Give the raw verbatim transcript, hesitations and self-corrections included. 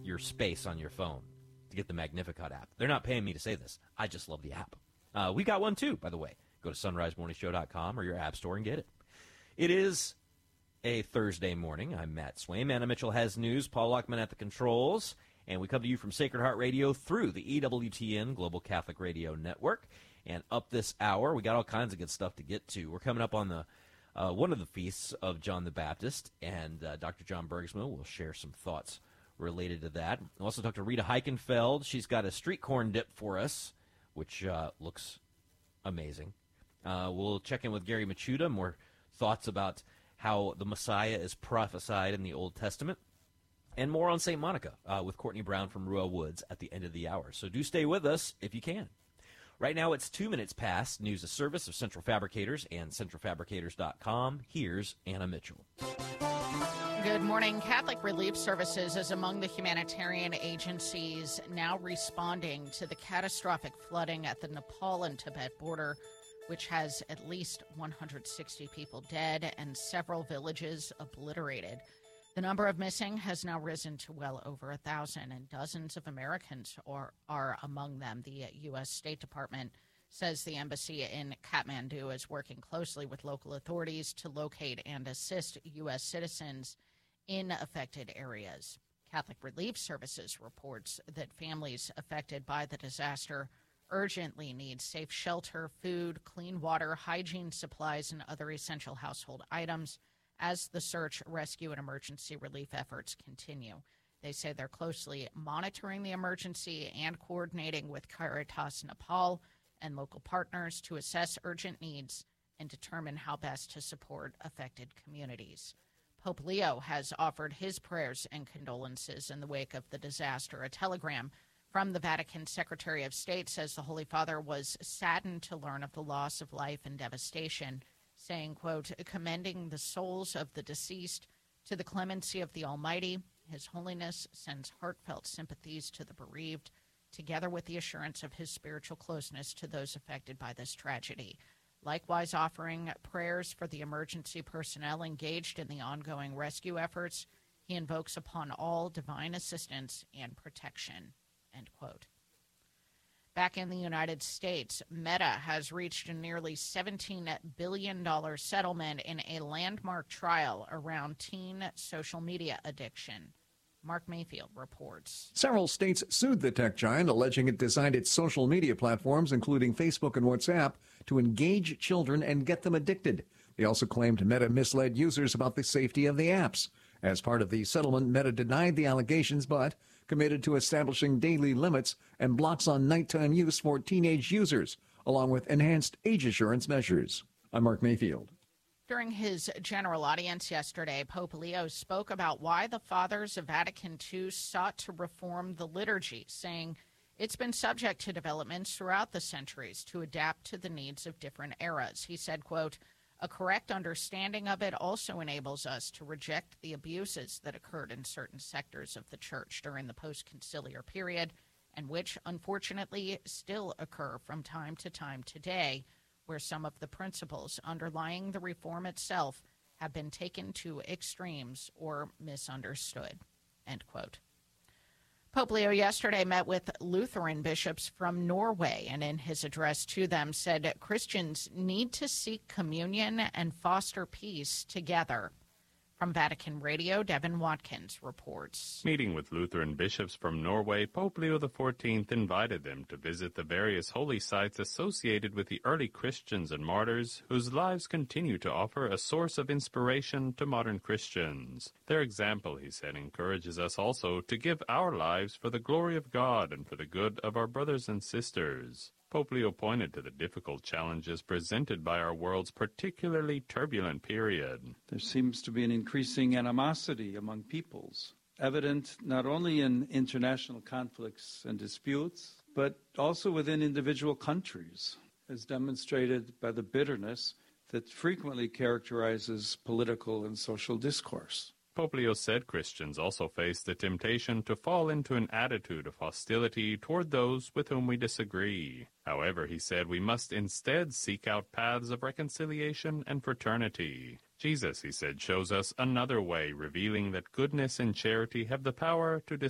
your space on your phone to get the Magnificat app. They're not paying me to say this. I just love the app. Uh, we got one, too, by the way. Go to sunrise morning show dot com or your app store and get it. It is a Thursday morning. I'm Matt Swaim. Anna Mitchell has news. Paul Lockman at the controls. And we come to you from Sacred Heart Radio through the E W T N Global Catholic Radio Network. And up this hour, we got all kinds of good stuff to get to. We're coming up on the uh, one of the feasts of John the Baptist, and uh, Doctor John Bergsma will share some thoughts related to that. We'll also talk to Rita Heichenfeld. She's got a street corn dip for us, which uh, looks amazing. Uh, we'll check in with Gary Machuda, more thoughts about how the Messiah is prophesied in the Old Testament, and more on Saint Monica uh, with Courtney Brown from Ruah Woods at the end of the hour. So do stay with us if you can. Right now it's two minutes past news of service of Central Fabricators and central fabricators dot com. Here's Anna Mitchell. Good morning. Catholic Relief Services is among the humanitarian agencies now responding to the catastrophic flooding at the Nepal and Tibet border, which has at least one hundred sixty people dead and several villages obliterated. The number of missing has now risen to well over a thousand, and dozens of Americans are, are among them. The U S State Department says the embassy in Kathmandu is working closely with local authorities to locate and assist U S citizens in affected areas. Catholic Relief Services reports that families affected by the disaster urgently need safe shelter, food, clean water, hygiene supplies, and other essential household items as the search, rescue, and emergency relief efforts continue. They say they're closely monitoring the emergency and coordinating with Caritas Nepal and local partners to assess urgent needs and determine how best to support affected communities. Pope Leo has offered his prayers and condolences in the wake of the disaster. A telegram from the Vatican Secretary of State says the Holy Father was saddened to learn of the loss of life and devastation, saying, quote, commending the souls of the deceased to the clemency of the Almighty, His Holiness sends heartfelt sympathies to the bereaved, together with the assurance of his spiritual closeness to those affected by this tragedy. Likewise, offering prayers for the emergency personnel engaged in the ongoing rescue efforts, he invokes upon all divine assistance and protection, end quote. Back in the United States, Meta has reached a nearly seventeen billion dollars settlement in a landmark trial around teen social media addiction. Mark Mayfield reports. Several states sued the tech giant, alleging it designed its social media platforms, including Facebook and WhatsApp, to engage children and get them addicted. They also claimed Meta misled users about the safety of the apps. As part of the settlement, Meta denied the allegations, but committed to establishing daily limits and blocks on nighttime use for teenage users, along with enhanced age assurance measures. I'm Mark Mayfield. During his general audience yesterday, Pope Leo spoke about why the Fathers of Vatican Two sought to reform the liturgy, saying it's been subject to developments throughout the centuries to adapt to the needs of different eras. He said, quote, a correct understanding of it also enables us to reject the abuses that occurred in certain sectors of the Church during the post-conciliar period, and which, unfortunately, still occur from time to time today, where some of the principles underlying the reform itself have been taken to extremes or misunderstood, end quote. Pope Leo yesterday met with Lutheran bishops from Norway, and in his address to them said Christians need to seek communion and foster peace together. From Vatican Radio, Devin Watkins reports. Meeting with Lutheran bishops from Norway, Pope Leo the fourteenth invited them to visit the various holy sites associated with the early Christians and martyrs, whose lives continue to offer a source of inspiration to modern Christians. Their example, he said, encourages us also to give our lives for the glory of God and for the good of our brothers and sisters. Pope Leo pointed to the difficult challenges presented by our world's particularly turbulent period. There seems to be an increasing animosity among peoples, evident not only in international conflicts and disputes, but also within individual countries, as demonstrated by the bitterness that frequently characterizes political and social discourse. Pope Leo said Christians also face the temptation to fall into an attitude of hostility toward those with whom we disagree. However, he said we must instead seek out paths of reconciliation and fraternity. Jesus, he said, shows us another way, revealing that goodness and charity have the power to